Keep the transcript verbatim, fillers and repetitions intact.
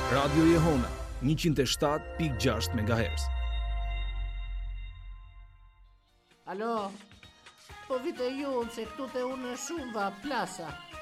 Radio Jehona njëqind e shtatë pikë gjashtë megahertz. Alo, po vite ju se këtu te unë shumë va plasa.